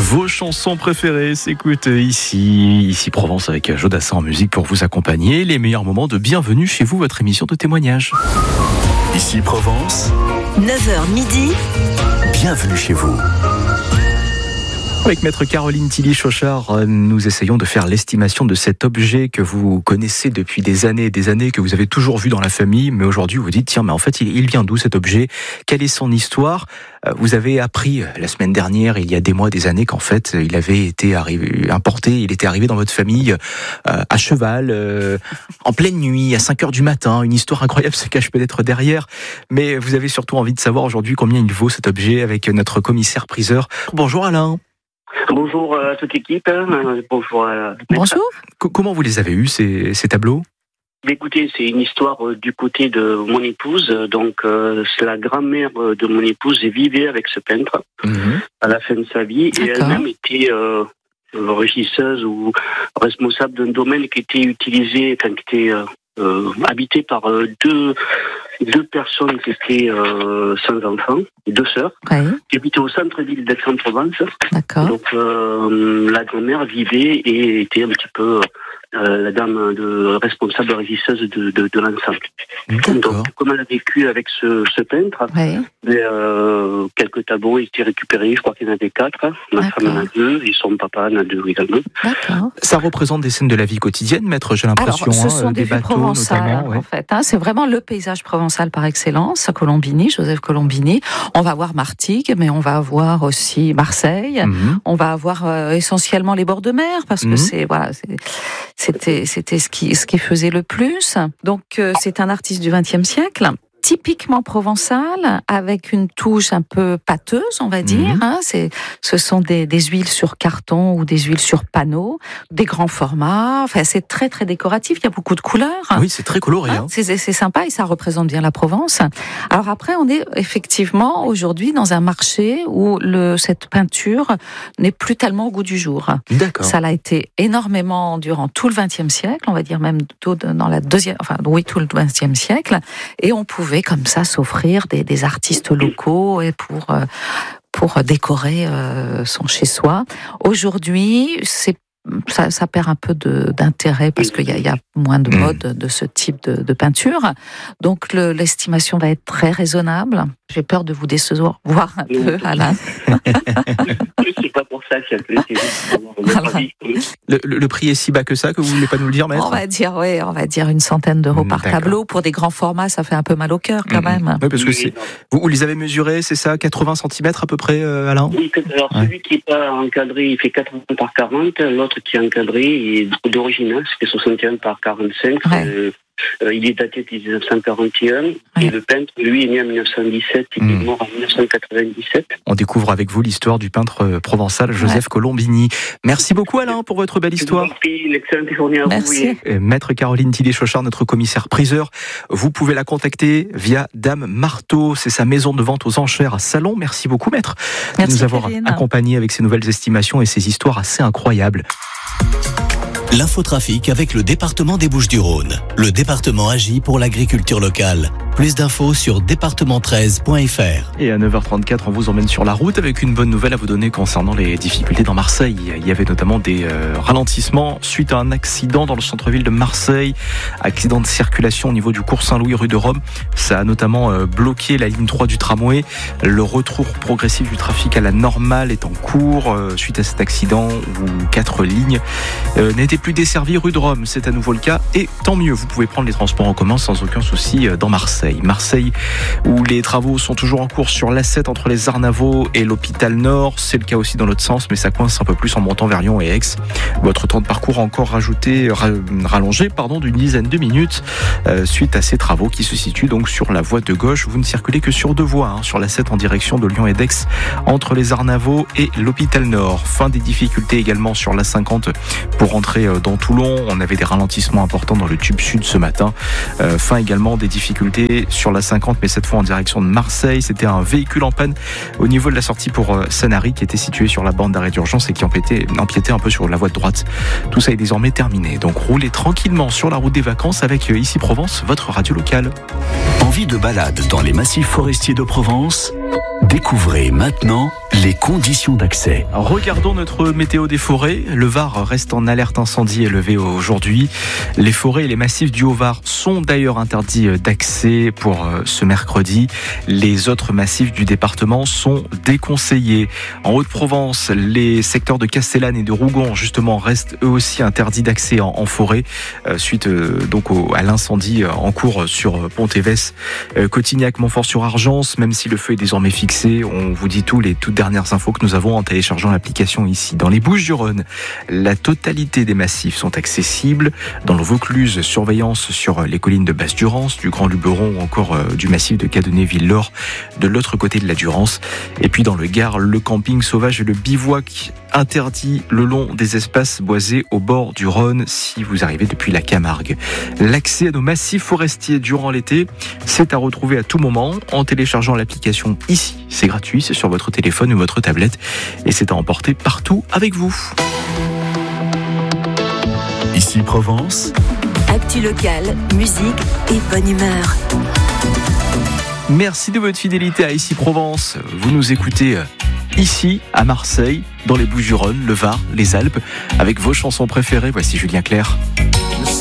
Vos chansons préférées s'écoutent ici Provence avec Jodassin en musique pour vous accompagner. Les meilleurs moments de Bienvenue chez vous, votre émission de témoignage. Ici Provence, 9h midi. Bienvenue chez vous. Avec maître Caroline Tilly-Chauchard, nous essayons de faire l'estimation de cet objet que vous connaissez depuis des années et des années, que vous avez toujours vu dans la famille, mais aujourd'hui vous vous dites, tiens, mais en fait, il vient d'où cet objet? Quelle est son histoire? Vous avez appris la semaine dernière, il y a des mois, des années, qu'en fait, il avait été importé, il était arrivé dans votre famille à cheval, en pleine nuit, à 5h du matin. Une histoire incroyable se cache peut-être derrière, mais vous avez surtout envie de savoir aujourd'hui combien il vaut cet objet avec notre commissaire-priseur. Bonjour Alain. Bonjour à toute l'équipe. Bonjour à... Bonjour. Comment vous les avez eus, ces tableaux? Écoutez, c'est une histoire du côté de mon épouse. Donc, c'est la grand-mère de mon épouse et vivait avec ce peintre à la fin de sa vie. Et elle-même était régisseuse ou responsable d'un domaine qui était utilisé, qui était habité par deux personnes qui étaient sans enfants, deux sœurs, qui habitaient au centre-ville d'Aix-en-Provence. D'accord. Donc la grand-mère vivait et était un petit peu la dame responsable régisseuse de l'ensemble. Donc comme elle a vécu avec ce peintre, quelques tableaux étaient récupérés, je crois qu'il y en avait 4. Ma femme en a 2 et son papa en a 2 également. D'accord. Ça représente des scènes de la vie quotidienne, maître, j'ai l'impression. Alors, ce sont des bateaux provençales, en fait. C'est vraiment le paysage provençal par excellence, Colombini, Joseph Colombini. On va voir Martigues, mais on va avoir aussi Marseille. On va avoir essentiellement les bords de mer, parce que c'était ce qui faisait le plus. Donc, c'est un artiste du XXe siècle. Typiquement provençal, avec une touche un peu pâteuse, on va dire. Ce sont des huiles sur carton ou des huiles sur panneau, des grands formats. Enfin, c'est très très décoratif. Il y a beaucoup de couleurs. Oui, c'est très coloré. C'est sympa et ça représente bien la Provence. Alors après, on est effectivement aujourd'hui dans un marché où cette peinture n'est plus tellement au goût du jour. D'accord. Ça l'a été énormément durant tout le XXe siècle, on va dire même tout le XXe siècle, et on pouvait comme ça s'offrir des artistes locaux et pour décorer son chez-soi. Aujourd'hui, ça perd un peu d'intérêt parce qu'il y a moins de mode de ce type de peinture. Donc l'estimation va être très raisonnable. J'ai peur de vous décevoir un peu, Alain. C'est pas pour ça que le prix est si bas que ça que vous voulez pas nous le dire, maître? On va dire une centaine d'euros par tableau. Pour des grands formats, ça fait un peu mal au cœur quand même. Oui, parce que vous les avez mesurés, c'est ça, 80 cm à peu près, Alain? Oui, alors celui qui n'est pas encadré, il fait 80 par 40. L'autre qui est encadré est d'original, c'est 61 par 45. Il est daté de 1941 et le peintre, lui, est né en 1917 et il est mort en 1997. On découvre avec vous l'histoire du peintre provençal Joseph Colombini. Merci beaucoup Alain pour votre belle histoire. Je vous en prie, une excellente journée à vous. Maître Caroline Tilly-Chauchard, notre commissaire-priseur, vous pouvez la contacter via Dame Marteau, c'est sa maison de vente aux enchères à Salon. Merci beaucoup maître de nous avoir accompagnés avec ces nouvelles estimations et ces histoires assez incroyables. L'infotrafic avec le département des Bouches-du-Rhône. Le département agit pour l'agriculture locale. Plus d'infos sur département13.fr. Et à 9h34, on vous emmène sur la route avec une bonne nouvelle à vous donner concernant les difficultés dans Marseille. Il y avait notamment des ralentissements suite à un accident dans le centre-ville de Marseille. Accident de circulation au niveau du cours Saint-Louis, rue de Rome. Ça a notamment bloqué la ligne 3 du tramway. Le retour progressif du trafic à la normale est en cours suite à cet accident où 4 lignes n'étaient plus desservies rue de Rome. C'est à nouveau le cas et tant mieux. Vous pouvez prendre les transports en commun sans aucun souci dans Marseille. Marseille où les travaux sont toujours en cours sur l'A7 entre les Arnavaux et l'hôpital Nord. C'est le cas aussi dans l'autre sens, mais ça coince un peu plus en montant vers Lyon et Aix. Votre temps de parcours a encore rallongé d'une dizaine de minutes suite à ces travaux qui se situent donc sur la voie de gauche. Vous ne circulez que sur 2 voies, sur l'A7 en direction de Lyon et d'Aix entre les Arnavaux et l'hôpital Nord. Fin des difficultés également sur l'A50 pour rentrer dans Toulon. On avait des ralentissements importants dans le tube sud ce matin. Fin également des difficultés sur la 50, mais cette fois en direction de Marseille. C'était un véhicule en panne au niveau de la sortie pour Sanary qui était situé sur la bande d'arrêt d'urgence et qui empiétait un peu sur la voie de droite. Tout ça est désormais terminé. Donc roulez tranquillement sur la route des vacances avec Ici Provence, votre radio locale. Envie de balade dans les massifs forestiers de Provence? Découvrez maintenant Les conditions d'accès. Regardons notre météo des forêts. Le Var reste en alerte incendie élevée aujourd'hui. Les forêts et les massifs du Haut-Var sont d'ailleurs interdits d'accès pour ce mercredi. Les autres massifs du département sont déconseillés. En Haute-Provence, les secteurs de Castellane et de Rougon justement restent eux aussi interdits d'accès en forêt suite donc à l'incendie en cours sur Pont-Évès, Cotignac, Montfort-sur-Argence. Même si le feu est désormais fixé, on vous dit toutes dernières infos que nous avons en téléchargeant l'application ici. Dans les Bouches-du-Rhône, la totalité des massifs sont accessibles. Dans le Vaucluse, surveillance sur les collines de Basse-Durance, du Grand Luberon ou encore du massif de Cadenet-Villelaure de l'autre côté de la Durance. Et puis dans le Gard, le camping sauvage et le bivouac interdit le long des espaces boisés au bord du Rhône si vous arrivez depuis la Camargue. L'accès à nos massifs forestiers durant l'été, c'est à retrouver à tout moment en téléchargeant l'application ici. C'est gratuit, c'est sur votre téléphone ou votre tablette et c'est à emporter partout avec vous. Ici Provence. Actu locale, musique et bonne humeur. Merci de votre fidélité à Ici Provence. Vous nous écoutez ici, à Marseille, dans les Bouches-du-Rhône, le Var, les Alpes, avec vos chansons préférées. Voici Julien Clerc.